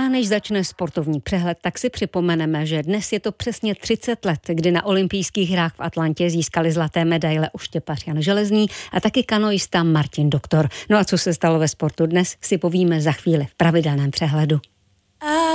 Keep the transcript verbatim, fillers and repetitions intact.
A než začne sportovní přehled, tak si připomeneme, že dnes je to přesně třicet let, kdy na olympijských hrách v Atlantě získali zlaté medaile oštěpař Jan Železný a taky kanoista Martin Doktor. No a co se stalo ve sportu dnes, si povíme za chvíli v pravidelném přehledu.